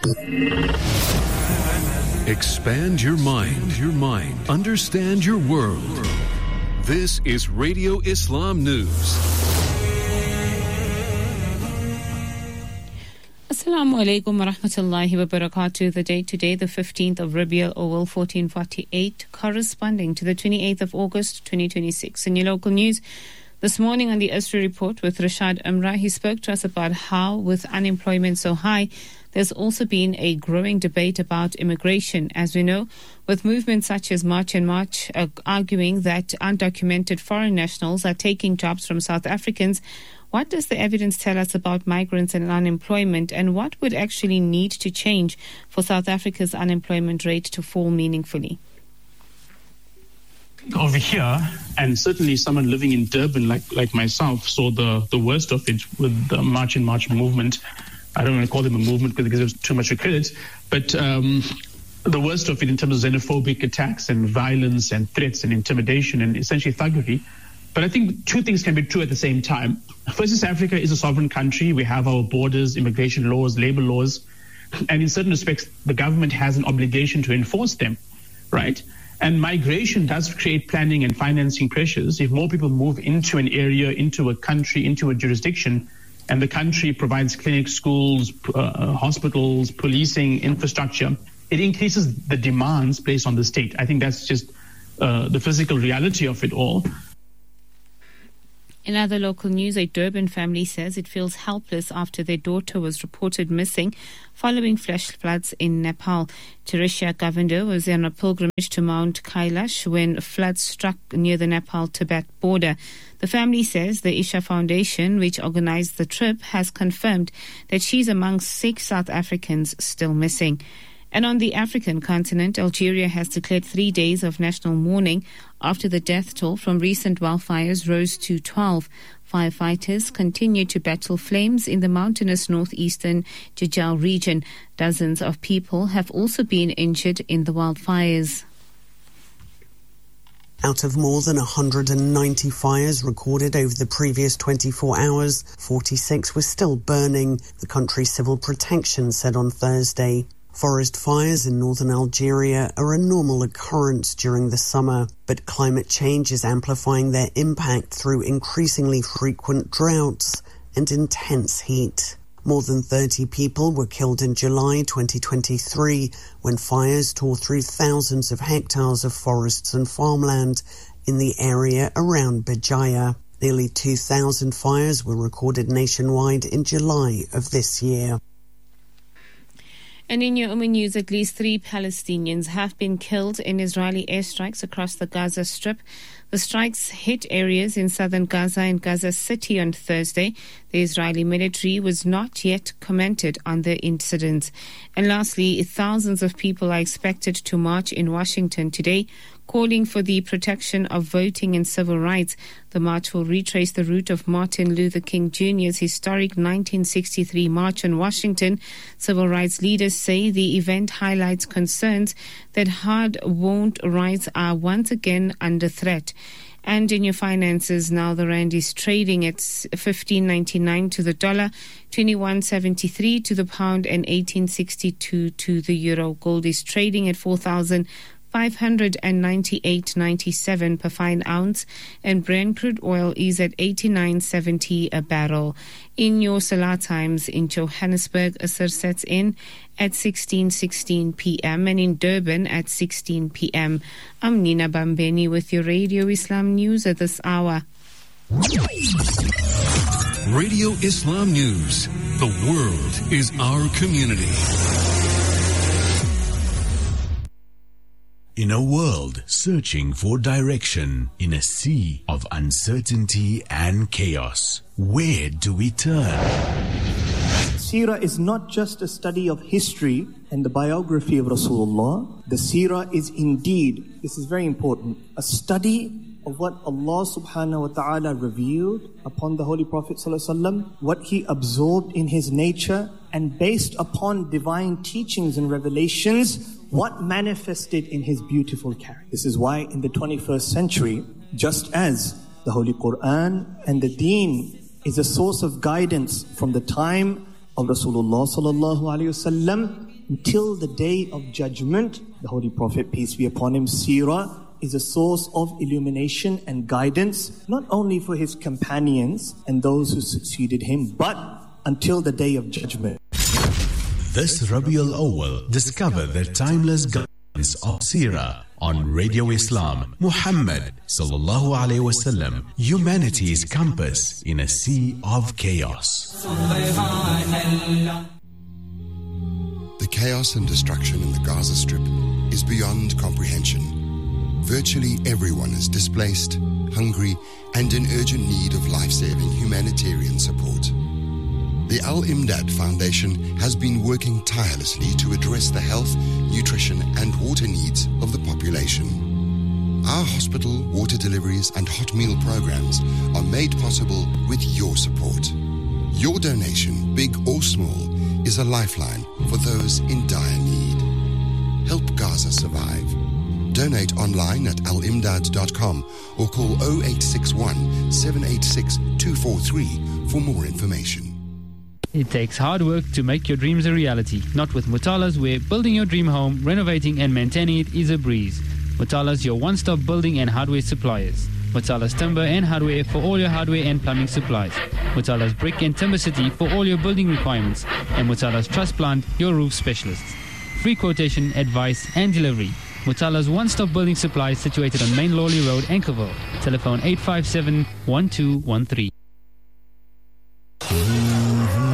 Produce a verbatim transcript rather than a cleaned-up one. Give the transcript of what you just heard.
Expand your mind, your mind. Understand your world. This is Radio Islam News. Assalamu alaikum wa rahmatullahi wa barakatuh. The date today, the fifteenth of Rabiul Awwal fourteen forty-eight, corresponding to the twenty-eighth of August twenty twenty-six. In your local news, this morning on the Asri Report with Rashad Umrah, he spoke to us about how, with unemployment so high, there's also been a growing debate about immigration. As we know, with movements such as March and March uh, arguing that undocumented foreign nationals are taking jobs from South Africans, what does the evidence tell us about migrants and unemployment, and what would actually need to change for South Africa's unemployment rate to fall meaningfully? Over here, and certainly someone living in Durban like, like myself saw the, the worst of it with the March and March movement. I don't want to call them a movement because it gives too much credit, but um, the worst of it in terms of xenophobic attacks and violence and threats and intimidation and essentially thuggery. But I think two things can be true at the same time. First, South Africa is a sovereign country. We have our borders, immigration laws, labor laws, and in certain respects, the government has an obligation to enforce them, right? And migration does create planning and financing pressures. If more people move into an area, into a country, into a jurisdiction, and the country provides clinics, schools, uh, hospitals, policing, infrastructure, it increases the demands placed on the state. I think that's just uh, the physical reality of it all. In other local news, a Durban family says it feels helpless after their daughter was reported missing following flash floods in Nepal. Teresia Govender was on a pilgrimage to Mount Kailash when floods struck near the Nepal-Tibet border. The family says the Isha Foundation, which organized the trip, has confirmed that she's among six South Africans still missing. And on the African continent, Algeria has declared three days of national mourning after the death toll from recent wildfires rose to twelve. Firefighters continue to battle flames in the mountainous northeastern Djidal region. Dozens of people have also been injured in the wildfires. Out of more than one hundred ninety fires recorded over the previous twenty-four hours, forty-six were still burning, the country's civil protection said on Thursday. Forest fires in northern Algeria are a normal occurrence during the summer, but climate change is amplifying their impact through increasingly frequent droughts and intense heat. More than thirty people were killed in July twenty twenty-three when fires tore through thousands of hectares of forests and farmland in the area around Béjaïa. Nearly two thousand fires were recorded nationwide in July of this year. And in your Umm news, at least three Palestinians have been killed in Israeli airstrikes across the Gaza Strip. The strikes hit areas in southern Gaza and Gaza City on Thursday. The Israeli military was not yet commented on the incident. And lastly, thousands of people are expected to march in Washington today, calling for the protection of voting and civil rights. The march will retrace the route of Martin Luther King Junior's historic nineteen sixty-three March on Washington. Civil rights leaders say the event highlights concerns that hard-won rights are once again under threat. And in your finances now, the rand is trading at fifteen ninety-nine to the dollar, twenty-one seventy-three to the pound, and eighteen sixty-two to the euro. Gold is trading at four thousand five hundred ninety-eight ninety-seven per fine ounce, and Brent crude oil is at eighty-nine seventy a barrel. In your Salah times in Johannesburg, Asr sets in at sixteen sixteen p.m. and in Durban at sixteen p.m. I'm Nina Bambeni with your Radio Islam News at this hour. Radio Islam News. The world is our community. In a world searching for direction, in a sea of uncertainty and chaos, where do we turn? Seerah is not just a study of history and the biography of Rasulullah. The Seerah is indeed, this is very important, a study of what Allah subhanahu wa ta'ala revealed upon the Holy Prophet sallallahu alaihi wasallam, what he absorbed in his nature, and based upon divine teachings and revelations, what manifested in his beautiful character. This is why in the twenty-first century, just as the Holy Quran and the Deen is a source of guidance from the time of Rasulullah sallallahu alaihi wasallam, until the day of judgment. The Holy Prophet, peace be upon him, seerah is a source of illumination and guidance, not only for his companions and those who succeeded him, but until the day of judgment. This Rabiul Awwal, discover the timeless guidance of seerah on Radio Islam. Muhammad sallallahu alaihi wasallam, humanity's compass in a sea of chaos. The chaos and destruction in the Gaza Strip is beyond comprehension. Virtually everyone is displaced, hungry, and in urgent need of life-saving humanitarian support. The Al-Imdad Foundation has been working tirelessly to address the health, nutrition, and water needs of the population. Our hospital, water deliveries, and hot meal programs are made possible with your support. Your donation, big or small, is a lifeline for those in dire need. Help Gaza survive. Donate online at al imdad dot com or call oh eight six one, seven eight six, two four three for more information. It takes hard work to make your dreams a reality. Not with Mutalas, where building your dream home, renovating and maintaining it is a breeze. Mutalas, your one-stop building and hardware suppliers. Mutalas Timber and Hardware for all your hardware and plumbing supplies. Mutalas Brick and Timber City for all your building requirements. And Mutalas Truss Plant, your roof specialists. Free quotation, advice and delivery. Mutala's one-stop building supplies situated on Main Lawley Road, Anchorville. Telephone eight five seven, one two one three. Mm-hmm.